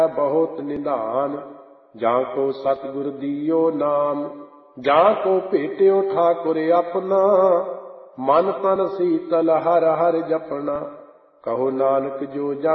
ਬਹੁਤ ਨਿਧਾਨ। ਜਾਂ ਕੋ ਸਤਿਗੁਰ ਦੀਓ ਨਾਮ, ਜਾਂ ਕੋ ਭੇਟਿਓ ਠਾਕੁਰ ਆਪਣਾ। ਮਨ ਤਨ ਸੀਤਲ ਹਰ ਹਰ ਜਪਣਾ, ਕਹੋ ਨਾਨਕ ਜੋ